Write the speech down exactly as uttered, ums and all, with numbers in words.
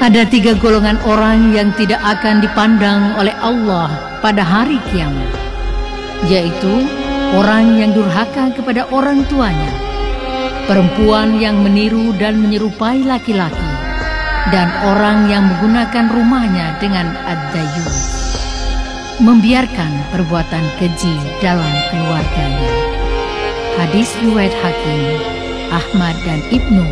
Ada tiga golongan orang yang tidak akan dipandang oleh Allah pada hari kiamat, yaitu orang yang durhaka kepada orang tuanya, perempuan yang meniru dan menyerupai laki-laki, dan orang yang menggunakan rumahnya dengan ad-dayyus, membiarkan perbuatan keji dalam keluarganya. Hadis riwayat Hakim, Ahmad dan Ibnu